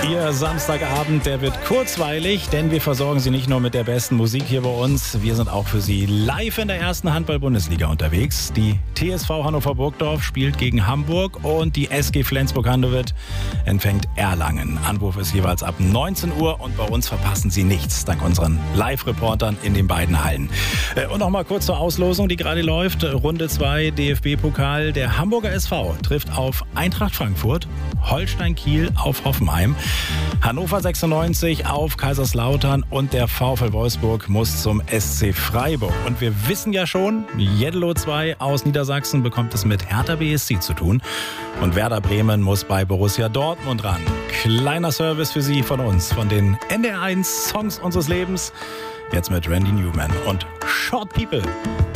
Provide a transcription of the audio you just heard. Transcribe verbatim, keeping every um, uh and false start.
Ihr Samstagabend, der wird kurzweilig, denn wir versorgen Sie nicht nur mit der besten Musik hier bei uns, wir sind auch für Sie live in der ersten Handball-Bundesliga unterwegs. Die T S V Hannover Burgdorf spielt gegen Hamburg und die S G Flensburg-Handewitt empfängt Erlangen. Anwurf ist jeweils ab neunzehn Uhr und bei uns verpassen Sie nichts, dank unseren Live-Reportern in den beiden Hallen. Und noch mal kurz zur Auslosung, die gerade läuft. Runde zwei D F B-Pokal. Der Hamburger S V trifft auf Eintracht Frankfurt, Holstein Kiel auf Hoffenheim, Hannover sechsundneunzig auf Kaiserslautern und der VfL Wolfsburg muss zum S C Freiburg. Und wir wissen ja schon, Jeddelo zwei aus Niedersachsen bekommt es mit Hertha B S C zu tun. Und Werder Bremen muss bei Borussia Dortmund ran. Kleiner Service für Sie von uns, von den N D R eins Songs unseres Lebens. Jetzt mit Randy Newman und Short People.